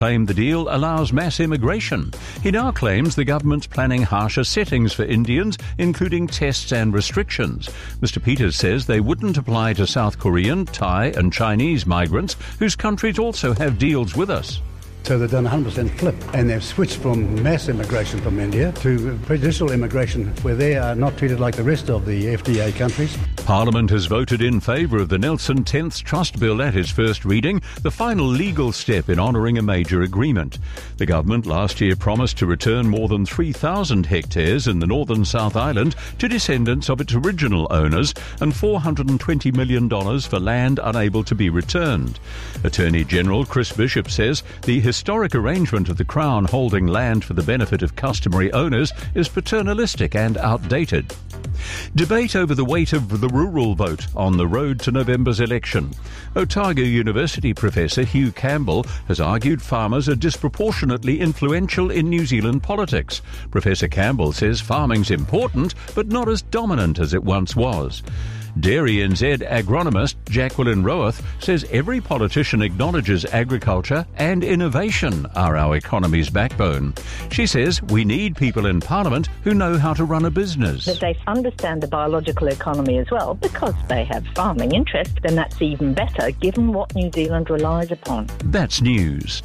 claimed the deal allows mass immigration. He now claims the government's planning harsher settings for Indians, including tests and restrictions. Mr. Peters says they wouldn't apply to South Korean, Thai and Chinese migrants whose countries also have deals with us. So they've done a 100% flip, and they've switched from mass immigration from India to prejudicial immigration, where they are not treated like the rest of the FTA countries. Parliament has voted in favour of the Nelson 10th Trust Bill at its first reading, the final legal step in honouring a major agreement. The government last year promised to return more than 3,000 hectares in the northern South Island to descendants of its original owners and $420 million for land unable to be returned. Attorney General Chris Bishop says the historic arrangement of the Crown holding land for the benefit of customary owners is paternalistic and outdated. Debate over the weight of the rural vote on the road to November's election. Otago University professor Hugh Campbell has argued farmers are disproportionately influential in New Zealand politics. Professor Campbell says farming's important, but not as dominant as it once was. Dairy NZ agronomist Jacqueline Roath says every politician acknowledges agriculture and innovation are our economy's backbone. She says we need people in Parliament who know how to run a business. That they understand the biological economy as well, because they have farming interest, then that's even better given what New Zealand relies upon. That's news.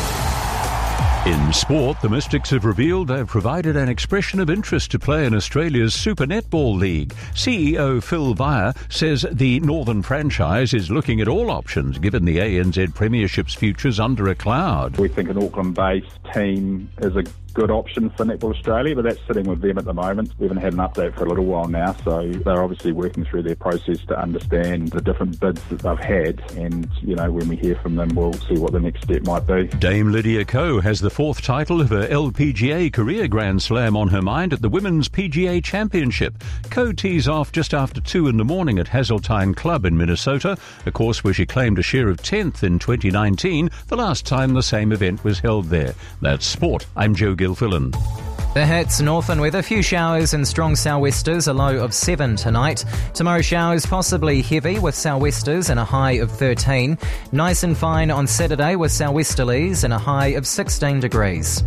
In sport, the Mystics have revealed they've provided an expression of interest to play in Australia's Super Netball League. CEO Phil Vire says the Northern franchise is looking at all options given the ANZ Premiership's future's under a cloud. We think an Auckland-based team is a good option for Netball Australia, but that's sitting with them at the moment. We haven't had an update for a little while now, so they're obviously working through their process to understand the different bids that they've had, and, when we hear from them, we'll see what the next step might be. Dame Lydia Ko has the fourth title of her LPGA Career Grand Slam on her mind at the Women's PGA Championship. Ko tees off just after 2 a.m. at Hazeltine Club in Minnesota, a course where she claimed a share of 10th in 2019, the last time the same event was held there. That's sport. I'm Joe Gilfillan. The hits, northern weather, few showers and strong sou'westers, a low of 7 tonight. Tomorrow showers possibly heavy with sou'westers and a high of 13. Nice and fine on Saturday with sou'westerlies and a high of 16 degrees.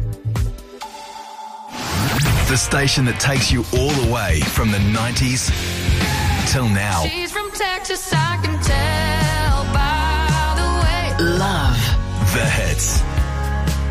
The station that takes you all the way from the 90s till now. She's from Texas, I can tell by the way. Love the hits.